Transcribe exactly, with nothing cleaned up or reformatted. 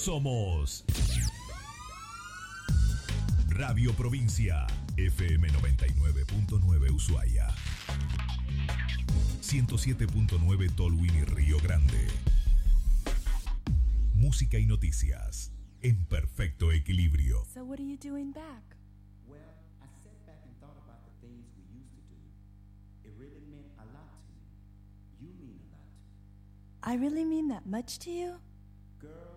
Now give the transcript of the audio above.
Somos Radio Provincia, F M noventa y nueve punto nueve Ushuaia, ciento siete punto nueve Tolwyn y Río Grande. Música y noticias en perfecto equilibrio. So what are you doing back? Well, I sat back and thought about the things we used to do. It really meant a lot to me. You mean a lot to me. I really mean that much to you? Girl,